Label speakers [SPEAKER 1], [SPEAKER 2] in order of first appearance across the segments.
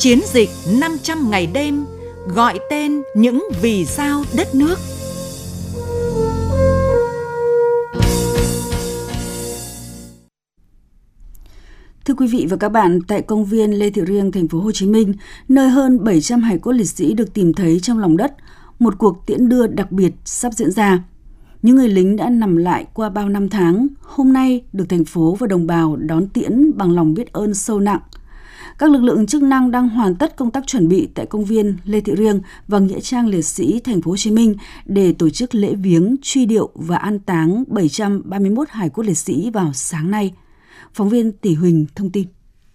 [SPEAKER 1] Chiến dịch 500 ngày đêm, gọi tên những vì sao đất nước.
[SPEAKER 2] Thưa quý vị và các bạn, tại công viên Lê Thị Riêng, thành phố Hồ Chí Minh, nơi hơn 700 hài cốt liệt sĩ được tìm thấy trong lòng đất, một cuộc tiễn đưa đặc biệt sắp diễn ra. Những người lính đã nằm lại qua bao năm tháng, hôm nay được thành phố và đồng bào đón tiễn bằng lòng biết ơn sâu nặng. Các lực lượng chức năng đang hoàn tất công tác chuẩn bị tại công viên Lê Thị Riêng và nghĩa trang liệt sĩ thành phố Hồ Chí Minh để tổ chức lễ viếng, truy điệu và an táng 731 hài cốt liệt sĩ vào sáng nay. Phóng viên Tỷ Huỳnh thông tin.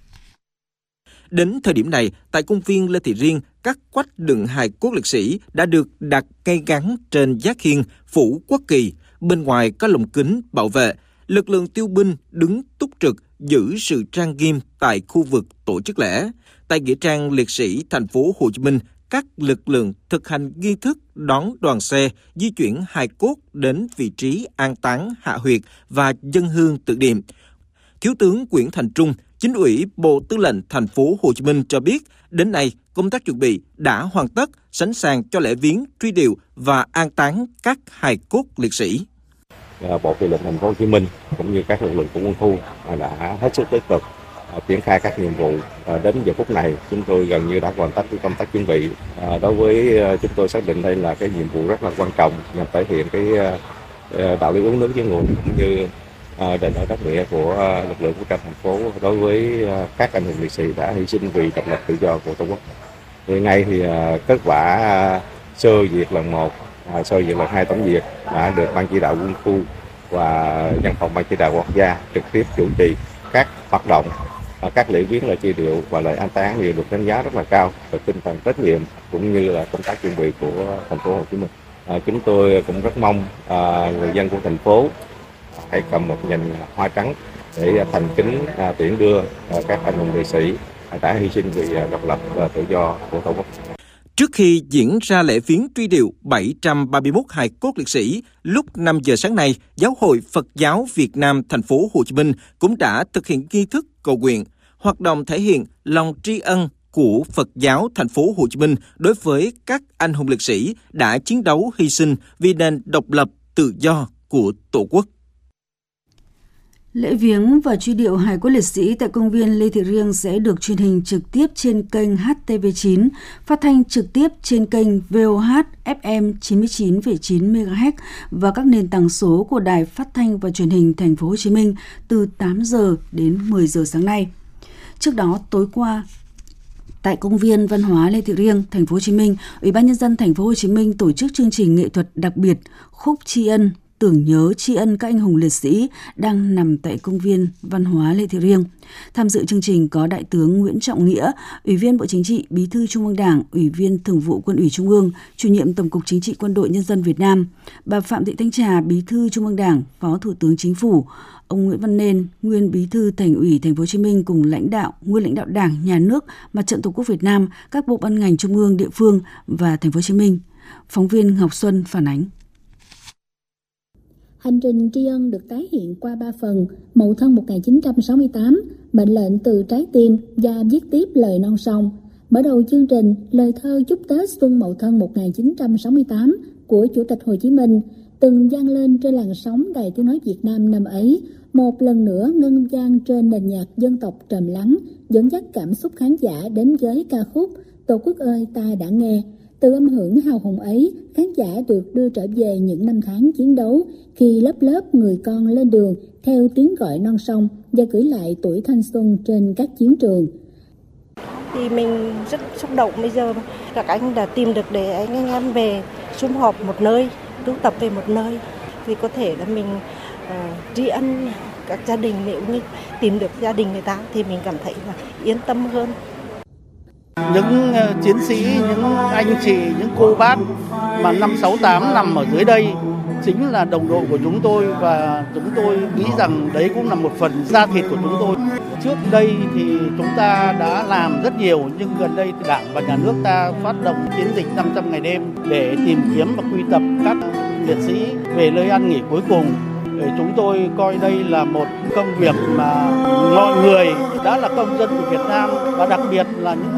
[SPEAKER 3] Đến thời điểm này, tại công viên Lê Thị Riêng, các quách đựng hài cốt liệt sĩ đã được đặt cây gắn trên giác khiên phủ quốc kỳ. Bên ngoài có lồng kính bảo vệ. Lực lượng tiêu binh đứng túc trực giữ sự trang nghiêm tại khu vực tổ chức lễ. Tại nghĩa trang liệt sĩ thành phố Hồ Chí Minh, các lực lượng thực hành nghi thức đón đoàn xe di chuyển hài cốt đến vị trí an táng hạ huyệt và dâng hương tưởng niệm. Thiếu tướng Nguyễn Thành Trung, Chính ủy Bộ Tư lệnh thành phố Hồ Chí Minh cho biết, đến nay công tác chuẩn bị đã hoàn tất, sẵn sàng cho lễ viếng, truy điệu và an táng các hài cốt liệt sĩ.
[SPEAKER 4] Bộ Tư lệnh thành phố Hồ Chí Minh cũng như các lực lượng của quân khu đã hết sức tích cực triển khai các nhiệm vụ. Đến giờ phút này chúng tôi gần như đã hoàn tất công tác chuẩn bị. Đối với chúng tôi xác định đây là cái nhiệm vụ rất là quan trọng nhằm thể hiện cái đạo lý uống nước với nguồn cũng như đền ơn đáp nghĩa của lực lượng vũ trang thành phố đối với các anh hùng liệt sĩ đã hy sinh vì độc lập tự do của Tổ quốc. Hiện nay thì kết quả sơ duyệt lần 1, sơ duyệt lần 2 tổng duyệt đã được ban chỉ đạo quân khu và văn phòng ban chỉ đạo quốc gia trực tiếp chủ trì các hoạt động, các lễ viếng, lễ truy điệu và lễ an táng đều được đánh giá rất là cao về tinh thần trách nhiệm cũng như là công tác chuẩn bị của thành phố Hồ Chí Minh. Chúng tôi cũng rất mong người dân của thành phố hãy cầm một nhành hoa trắng để thành kính tiễn đưa các anh hùng liệt sĩ đã hy sinh vì độc lập và tự do của Tổ quốc.
[SPEAKER 3] Trước khi diễn ra lễ viếng truy điệu 731 hài cốt liệt sĩ, lúc 5 giờ sáng nay, Giáo hội Phật giáo Việt Nam thành phố Hồ Chí Minh cũng đã thực hiện nghi thức cầu nguyện. Hoạt động thể hiện lòng tri ân của Phật giáo thành phố Hồ Chí Minh đối với các anh hùng liệt sĩ đã chiến đấu hy sinh vì nền độc lập tự do của Tổ quốc.
[SPEAKER 2] Lễ viếng và truy điệu hài cốt liệt sĩ tại công viên Lê Thị Riêng sẽ được truyền hình trực tiếp trên kênh HTV9, phát thanh trực tiếp trên kênh VOH FM 99,9 MHz và các nền tảng số của Đài Phát thanh và Truyền hình Thành phố Hồ Chí Minh từ 8 giờ đến 10 giờ sáng nay. Trước đó, tối qua, tại công viên văn hóa Lê Thị Riêng, Thành phố Hồ Chí Minh, Ủy ban nhân dân Thành phố Hồ Chí Minh tổ chức chương trình nghệ thuật đặc biệt Khúc tri ân, tưởng nhớ tri ân các anh hùng liệt sĩ đang nằm tại công viên văn hóa Lê Thị Riêng. Tham dự chương trình có Đại tướng Nguyễn Trọng Nghĩa, Ủy viên Bộ Chính trị, Bí thư Trung ương Đảng, Ủy viên Thường vụ Quân ủy Trung ương, Chủ nhiệm Tổng cục Chính trị Quân đội Nhân dân Việt Nam, bà Phạm Thị Thanh Trà, Bí thư Trung ương Đảng, Phó Thủ tướng Chính phủ, ông Nguyễn Văn Nên, nguyên Bí thư Thành ủy Thành phố Hồ Chí Minh cùng nguyên lãnh đạo Đảng, Nhà nước, Mặt trận Tổ quốc Việt Nam, các bộ ban ngành trung ương, địa phương và Thành phố Hồ Chí Minh. Phóng viên Ngọc Xuân phản ánh.
[SPEAKER 5] Hành trình tri ân được tái hiện qua 3 phần: Mậu Thân 1968, Mệnh lệnh từ trái tim và viết tiếp lời non sông. Mở đầu chương trình, lời thơ chúc Tết Xuân Mậu Thân 1968 của Chủ tịch Hồ Chí Minh từng vang lên trên làn sóng Đài Tiếng nói Việt Nam năm ấy, một lần nữa ngân vang trên nền nhạc dân tộc trầm lắng, dẫn dắt cảm xúc khán giả đến với ca khúc Tổ quốc ơi ta đã nghe. Từ âm hưởng hào hùng ấy, khán giả được đưa trở về những năm tháng chiến đấu khi lớp lớp người con lên đường theo tiếng gọi non sông và gửi lại tuổi thanh xuân trên các chiến trường.
[SPEAKER 6] Thì mình rất xúc động, bây giờ các anh đã tìm được để anh em về sum họp một nơi, tụ tập về một nơi thì có thể là mình tri ân các gia đình. Nếu như tìm được gia đình người ta thì mình cảm thấy là yên tâm hơn.
[SPEAKER 7] Những chiến sĩ, những anh chị, những cô bác mà năm 68 nằm ở dưới đây chính là đồng đội của chúng tôi, và chúng tôi nghĩ rằng đấy cũng là một phần da thịt của chúng tôi. Trước đây thì chúng ta đã làm rất nhiều, nhưng gần đây thì Đảng và Nhà nước ta phát động chiến dịch 500 ngày đêm để tìm kiếm và quy tập các liệt sĩ về nơi an nghỉ cuối cùng. Chúng tôi coi đây là một công việc mà mọi người đã là công dân của Việt Nam, và đặc biệt là những